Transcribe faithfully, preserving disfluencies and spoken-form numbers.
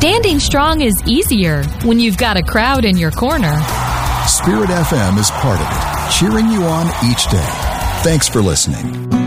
Standing strong is easier when you've got a crowd in your corner. Spirit F M is part of it, cheering you on each day. Thanks for listening.